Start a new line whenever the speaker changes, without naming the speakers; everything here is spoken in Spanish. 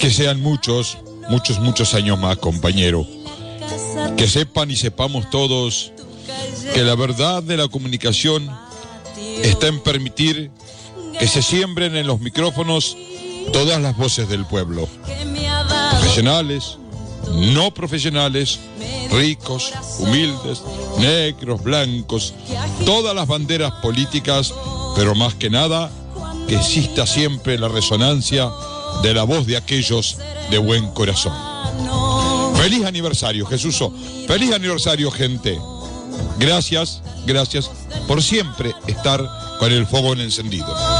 Que sean muchos, muchos años más, compañero. Que sepan y sepamos todos que la verdad de la comunicación está en permitir que se siembren en los micrófonos todas las voces del pueblo. Profesionales, no profesionales, ricos, humildes, negros, blancos, todas las banderas políticas, pero más que nada, que exista siempre la resonancia de la voz de aquellos de buen corazón. Feliz aniversario, Jesús. Feliz aniversario, gente. Gracias por siempre estar con el fogón encendido.